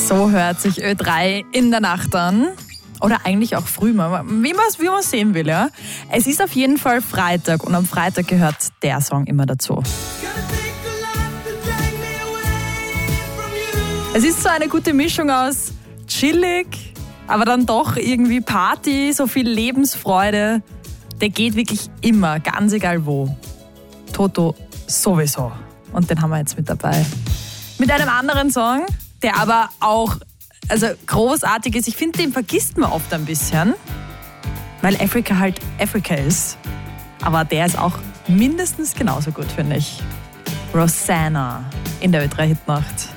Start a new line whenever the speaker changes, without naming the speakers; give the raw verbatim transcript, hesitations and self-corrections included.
So hört sich Ö drei in der Nacht an. Oder eigentlich auch früh, wie man es sehen will. Ja? Es ist auf jeden Fall Freitag und am Freitag gehört der Song immer dazu. Es ist so eine gute Mischung aus chillig, aber dann doch irgendwie Party, so viel Lebensfreude. Der geht wirklich immer, ganz egal wo. Toto sowieso. Und den haben wir jetzt mit dabei. Mit einem anderen Song, der aber auch also großartig ist. Ich finde, den vergisst man oft ein bisschen, weil Afrika halt Afrika ist. Aber der ist auch mindestens genauso gut, finde ich. Rosanna in der Ö drei Hitnacht.